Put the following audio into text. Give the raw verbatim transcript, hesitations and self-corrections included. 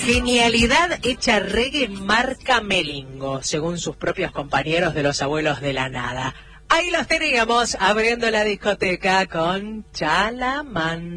Genialidad hecha reggae marca Melingo, según sus propios compañeros de los Abuelos de la Nada. Ahí los teníamos abriendo la discoteca con Chalamán.